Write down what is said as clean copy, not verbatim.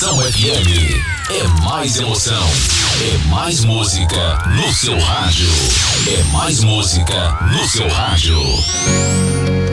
Moção FM. É mais emoção. É mais música no seu rádio. É mais música no seu rádio.